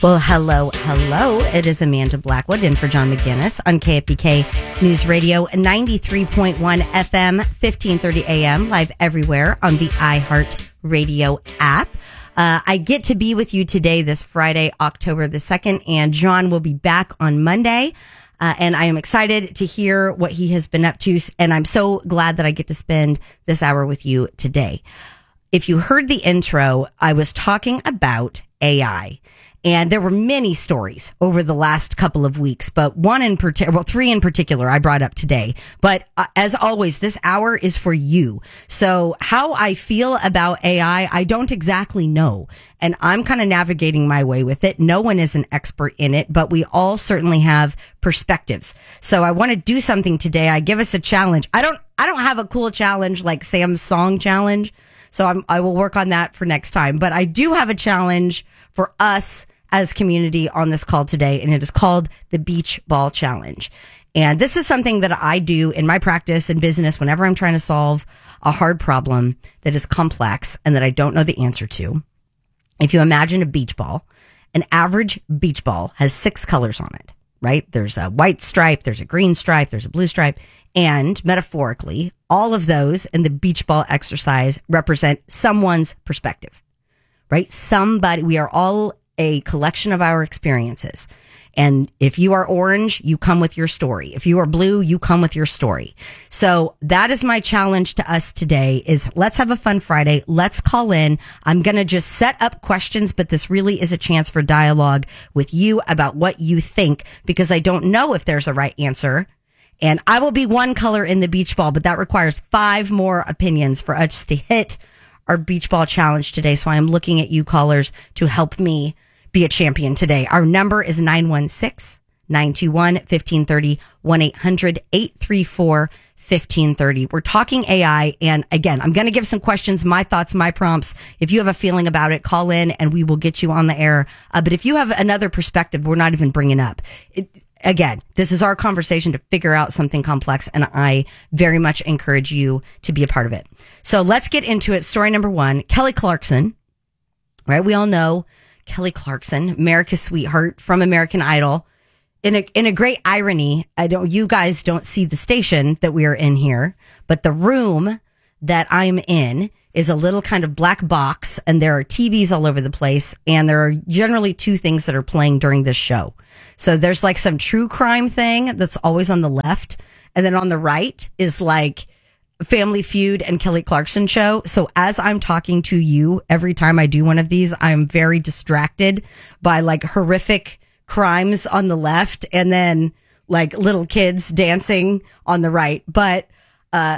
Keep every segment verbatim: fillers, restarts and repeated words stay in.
Well, hello, hello. It is Amanda Blackwood in for John McGinnis on K P K News Radio, ninety-three point one F M, fifteen thirty A M, live everywhere on the iHeart Radio app. Uh, I get to be with you today, this Friday, October the second, and John will be back on Monday. Uh, and I am excited to hear what he has been up to. And I'm so glad that I get to spend this hour with you today. If you heard the intro, I was talking about A I. And there were many stories over the last couple of weeks, but one in particular, well, three in particular I brought up today. But uh, as always, this hour is for you. So how I feel about A I, I don't exactly know. And I'm kind of navigating my way with it. No one is an expert in it, but we all certainly have perspectives. So I want to do something today. I give us a challenge. I don't, I don't have a cool challenge like Sam's song challenge. So I'm, I will work on that for next time. But I do have a challenge for us as community on this call today, and it is called the Beach Ball Challenge. And this is something that I do in my practice and business whenever I'm trying to solve a hard problem that is complex and that I don't know the answer to. If you imagine a beach ball, an average beach ball has six colors on it, right? There's a white stripe, there's a green stripe, there's a blue stripe, and metaphorically, all of those in the beach ball exercise represent someone's perspective, right? Somebody, we are all a collection of our experiences. And if you are orange, you come with your story. If you are blue, you come with your story. So that is my challenge to us today is let's have a fun Friday. Let's call in. I'm going to just set up questions, but this really is a chance for dialogue with you about what you think, because I don't know if there's a right answer. And I will be one color in the beach ball, but that requires five more opinions for us to hit our beach ball challenge today. So I'm looking at you callers to help me be a champion today. Our number is nine one six, nine two one, one five three zero, one eight hundred, eight three four, one five three zero. We're talking A I. And again, I'm going to give some questions, my thoughts, my prompts. If you have a feeling about it, call in and we will get you on the air. Uh, but if you have another perspective, we're not even bringing up it. Again, this is our conversation to figure out something complex, and I very much encourage you to be a part of it. So let's get into it. Story number one, Kelly Clarkson, right? We all know Kelly Clarkson, America's sweetheart from American Idol. In a, in a great irony, I don't, you guys don't see the station that we are in here, but the room that I'm in is a little kind of black box, and there are T Vs all over the place, and there are generally two things that are playing during this show. So there's like some true crime thing that's always on the left, and then on the right is like Family Feud and Kelly Clarkson show. So as I'm talking to you, every time I do one of these, I'm very distracted by like horrific crimes on the left, and then like little kids dancing on the right. But uh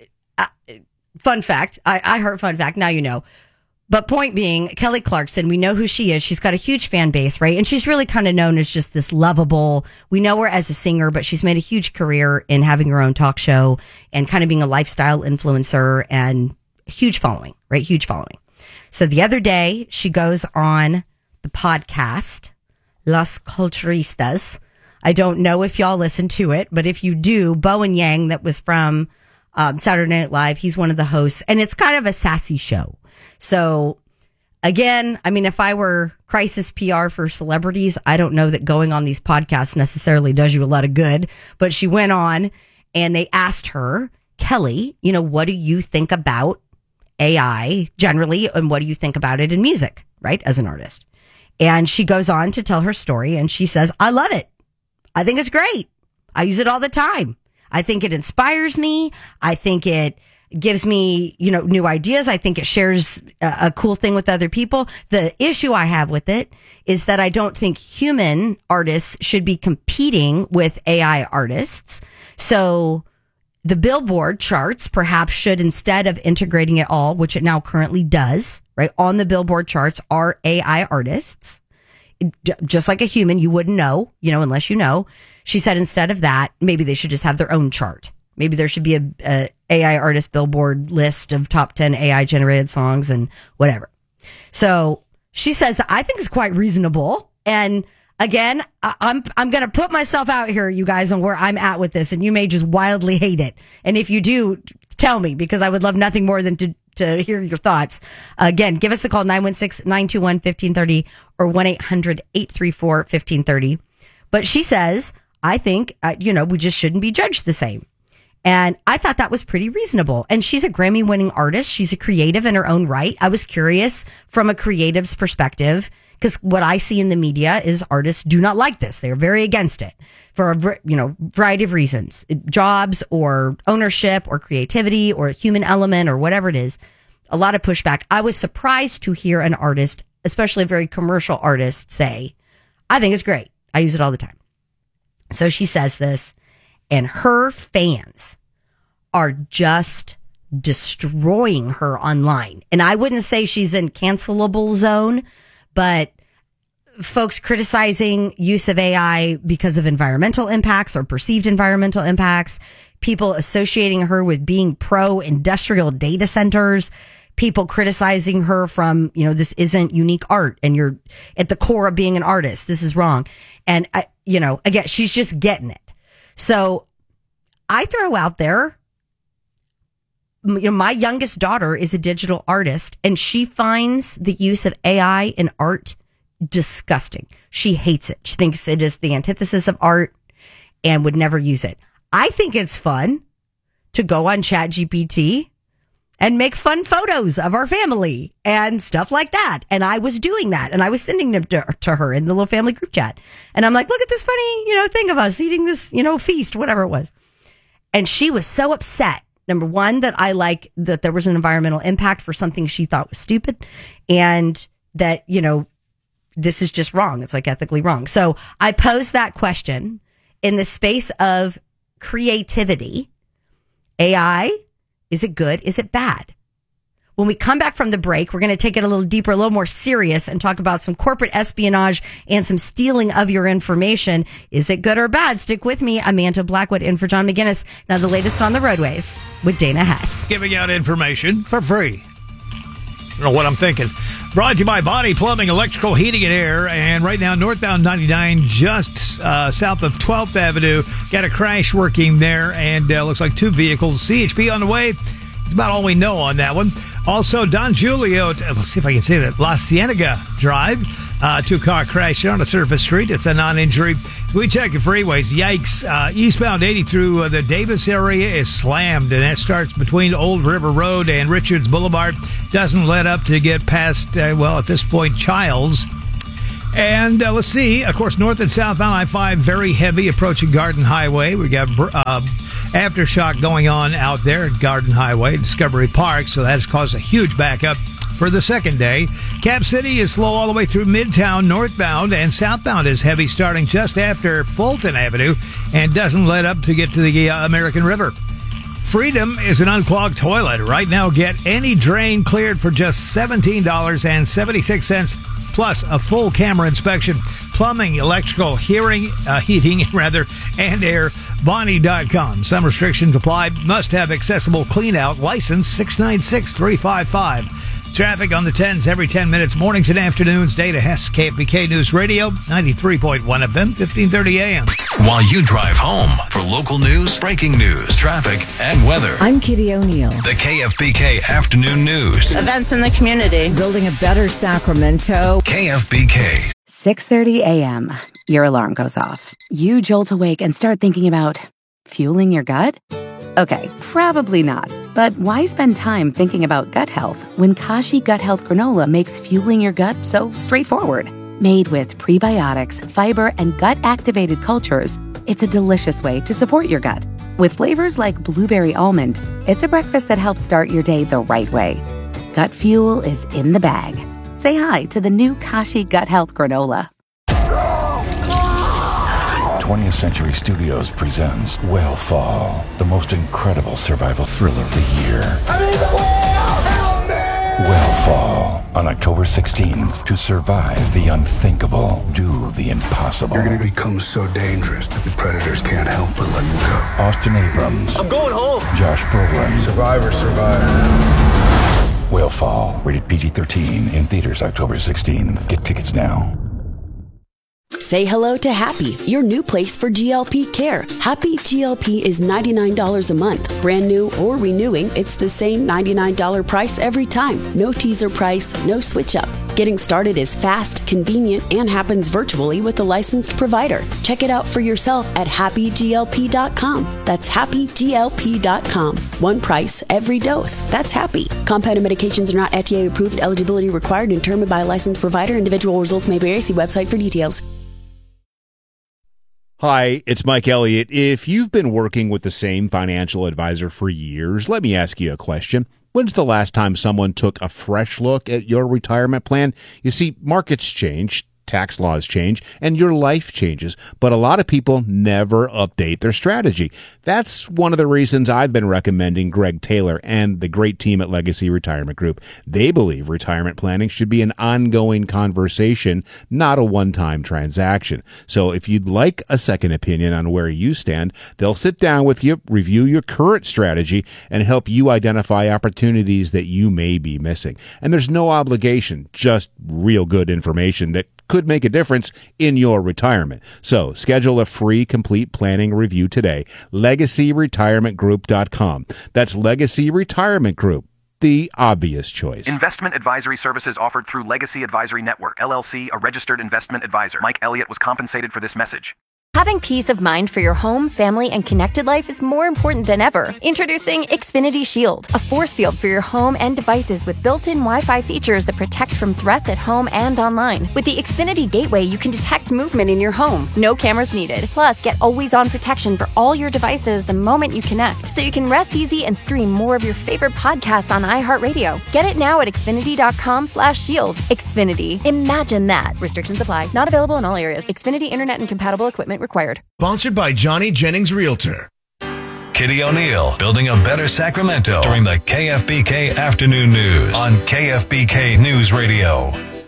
fun fact, I, I heard fun fact, now you know. But point being, Kelly Clarkson, we know who she is. She's got a huge fan base, right? And she's really kind of known as just this lovable, we know her as a singer, but she's made a huge career in having her own talk show and kind of being a lifestyle influencer, and huge following, right? Huge following. So the other day, she goes on the podcast, Las Culturistas. I don't know if y'all listen to it, but if you do, Bowen Yang, that was from Um, Saturday Night Live. He's one of the hosts, and it's kind of a sassy show. So again, I mean, if I were crisis P R for celebrities, I don't know that going on these podcasts necessarily does you a lot of good, but she went on and they asked her, Kelly, you know, what do you think about A I generally? And what do you think about it in music, right? As an artist. And she goes on to tell her story, and she says, I love it. I think it's great. I use it all the time. I think it inspires me. I think it gives me, you know, new ideas. I think it shares a, a cool thing with other people. The issue I have with it is that I don't think human artists should be competing with A I artists. So the Billboard charts perhaps should, instead of integrating it all, which it now currently does, right? On the Billboard charts are A I artists. Just like a human, you wouldn't know, you know, unless you know. She said instead of that, maybe they should just have their own chart. Maybe there should be a, a AI artist Billboard list of top ten A I generated songs and whatever. So she says, I think it's quite reasonable. And again, I, I'm, I'm going to put myself out here, you guys, on where I'm at with this. And you may just wildly hate it. And if you do, tell me, because I would love nothing more than to to hear your thoughts. Again, give us a call, nine one six, nine two one, one five three zero or one eight hundred, eight three four, one five three zero. But she says, I think, uh, you know, we just shouldn't be judged the same. And I thought that was pretty reasonable. And she's a Grammy winning artist. She's a creative in her own right. I was curious from a creative's perspective, because what I see in the media is artists do not like this. They're very against it for a you know variety of reasons, jobs or ownership or creativity or human element or whatever it is. A lot of pushback. I was surprised to hear an artist, especially a very commercial artist, say, I think it's great. I use it all the time. So she says this, and her fans are just destroying her online. And I wouldn't say she's in cancelable zone, but folks criticizing use of A I because of environmental impacts or perceived environmental impacts, people associating her with being pro industrial data centers, people criticizing her from, you know, this isn't unique art and you're at the core of being an artist. This is wrong. And, I, you know, again, she's just getting it. So I throw out there, you know, my youngest daughter is a digital artist and she finds the use of A I in art disgusting. She hates it. She thinks it is the antithesis of art and would never use it. I think it's fun to go on ChatGPT and make fun photos of our family and stuff like that. And I was doing that and I was sending them to, to her in the little family group chat. And I'm like, look at this funny, you know, thing of us eating this, you know, feast, whatever it was. And she was so upset. Number one, that I like that there was an environmental impact for something she thought was stupid and that, you know, this is just wrong. It's like ethically wrong. So I posed that question in the space of creativity. A I, is it good? Is it bad? When we come back from the break, we're going to take it a little deeper, a little more serious and talk about some corporate espionage and some stealing of your information. Is it good or bad? Stick with me. Amanda Blackwood in for John McGinnis. Now the latest on the roadways with Dana Hess. Giving out information for free. I don't know what I'm thinking. Brought to you by Bonnie Plumbing, Electrical, Heating, and Air. And right now, northbound ninety-nine, just uh, south of twelfth Avenue. Got a crash working there, and uh, looks like two vehicles. C H P on the way. It's about all we know on that one. Also, Don Julio, let's see if I can say that, La Cienega Drive. Uh, two-car crash on a surface street. It's a non-injury. We check the freeways. Yikes. Uh, eastbound eighty through uh, the Davis area is slammed, and that starts between Old River Road and Richards Boulevard. Doesn't let up to get past, uh, well, at this point, Childs. And uh, let's see, of course, north and southbound I five, very heavy approaching Garden Highway. We got uh, aftershock going on out there at Garden Highway, Discovery Park, so that has caused a huge backup for the second day. Cap City is slow all the way through Midtown northbound, and southbound is heavy starting just after Fulton Avenue and doesn't let up to get to the uh, American River. Freedom is an unclogged toilet. Right now, get any drain cleared for just seventeen dollars and seventy-six cents plus a full camera inspection. Plumbing, electrical, hearing, uh, heating, rather, and air. Bonnie dot com. Some restrictions apply. Must have accessible clean out. License six nine six three five five. Traffic on the tens every ten minutes, mornings and afternoons. Data Hess, K F B K News Radio, ninety-three point one F M, fifteen thirty A M. While you drive home for local news, breaking news, traffic, and weather. I'm Kitty O'Neill. The K F B K Afternoon News. Events in the community. Building a better Sacramento. K F B K. six thirty a.m. Your alarm goes off. You jolt awake and start thinking about fueling your gut? Okay, probably not. But why spend time thinking about gut health when Kashi Gut Health Granola makes fueling your gut so straightforward? Made with prebiotics, fiber, and gut-activated cultures, it's a delicious way to support your gut. With flavors like blueberry almond, it's a breakfast that helps start your day the right way. Gut fuel is in the bag. Say hi to the new Kashi Gut Health Granola. twentieth Century Studios presents Whale-Fall, the most incredible survival thriller of the year. I need the whale! Help me! Whale-Fall, on October sixteenth. To survive the unthinkable, do the impossible. You're going to become so dangerous that the predators can't help but let you go. Austin Abrams. I'm going home. Josh Brolin. Survivor, survivor. Whale-Fall, rated P G thirteen, in theaters October sixteenth. Get tickets now. Say hello to Happy, your new place for G L P care. Happy G L P is ninety-nine dollars a month. Brand new or renewing, it's the same ninety-nine dollars price every time. No teaser price, no switch up. Getting started is fast, convenient, and happens virtually with a licensed provider. Check it out for yourself at happy G L P dot com. That's happy G L P dot com. One price, every dose. That's Happy. Compounded medications are not F D A approved. Eligibility required and determined by a licensed provider. Individual results may vary. See website for details. Hi, it's Mike Elliott. If you've been working with the same financial advisor for years, let me ask you a question. When's the last time someone took a fresh look at your retirement plan? You see, markets change, tax laws change, and your life changes, but a lot of people never update their strategy. That's one of the reasons I've been recommending Greg Taylor and the great team at Legacy Retirement Group. They believe retirement planning should be an ongoing conversation, not a one-time transaction. So if you'd like a second opinion on where you stand, they'll sit down with you, review your current strategy, and help you identify opportunities that you may be missing. And there's no obligation, just real good information that could make a difference in your retirement. So schedule a free complete planning review today. legacy retirement group dot com. That's Legacy Retirement Group, the obvious choice. Investment advisory services offered through Legacy Advisory Network, L L C, a registered investment advisor. Mike Elliott was compensated for this message. Having peace of mind for your home, family, and connected life is more important than ever. Introducing Xfinity Shield, a force field for your home and devices with built-in Wi-Fi features that protect from threats at home and online. With the Xfinity Gateway, you can detect movement in your home. No cameras needed. Plus, get always-on protection for all your devices the moment you connect, so you can rest easy and stream more of your favorite podcasts on iHeartRadio. Get it now at xfinity.com slash shield. Xfinity. Imagine that. Restrictions apply. Not available in all areas. Xfinity Internet and compatible equipment required. Sponsored by Johnny Jennings Realtor. Kitty O'Neill, building a better Sacramento during the K F B K Afternoon News on K F B K News Radio.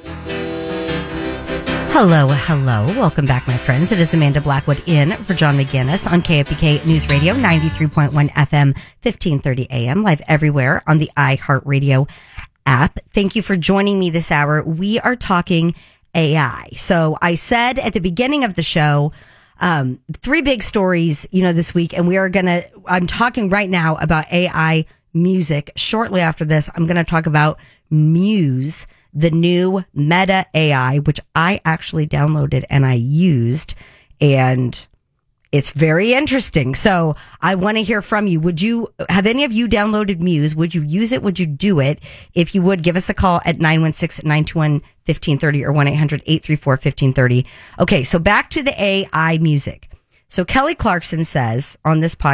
Hello, hello. Welcome back, my friends. It is Amanda Blackwood in for John McGinnis on K F B K News Radio, ninety-three point one F M, fifteen thirty A M, live everywhere on the iHeartRadio app. Thank you for joining me this hour. We are talking A I. So I said at the beginning of the show, um, three big stories, you know, this week, and we are going to, I'm talking right now about A I music. Shortly after this, I'm going to talk about Muse, the new Meta A I, which I actually downloaded and I used, and it's very interesting. So I want to hear from you. Would you, have any of you downloaded Muse? Would you use it? Would you do it? If you would, give us a call at nine one six, nine two one, one five three zero or one eight hundred, eight three four, one five three zero. Okay, so back to the A I music. So Kelly Clarkson says on this podcast,